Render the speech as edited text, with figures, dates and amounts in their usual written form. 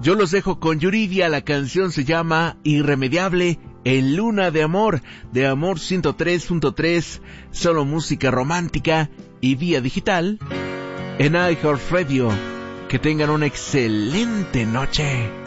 Yo los dejo con Yuridia, la canción se llama Irremediable en Luna de Amor 103.3, solo música romántica y vía digital en iHeartRadio. Que tengan una excelente noche.